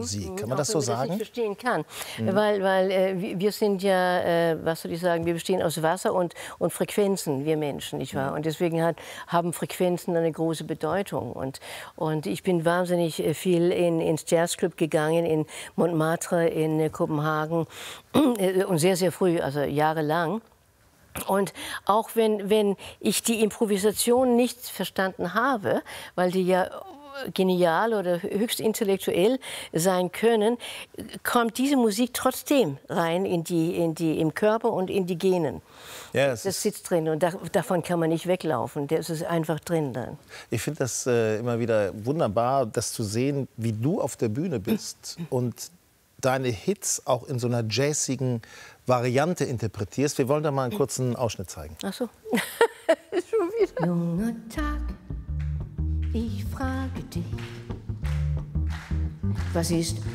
Musik. Kann man das auch so wenn man sagen? Das nicht verstehen kann, weil wir sind ja, was soll ich sagen, wir bestehen aus Wasser und Frequenzen, wir Menschen, nicht wahr? Und deswegen haben Frequenzen eine große Bedeutung. Und ich bin wahnsinnig viel ins Jazzclub gegangen, in Montmartre, in Kopenhagen und sehr, sehr früh, also jahrelang. Und auch wenn ich die Improvisation nicht verstanden habe, weil die ja genial oder höchst intellektuell sein können, kommt diese Musik trotzdem rein im Körper und in die Genen. Ja, das sitzt drin und davon kann man nicht weglaufen. Das ist einfach drin dann. Ich finde das immer wieder wunderbar, das zu sehen, wie du auf der Bühne bist und deine Hits auch in so einer jazzigen Variante interpretierst. Wir wollen da mal einen kurzen Ausschnitt zeigen. Ach so. Schon wieder. Junger Tag, ich frage dich, was ist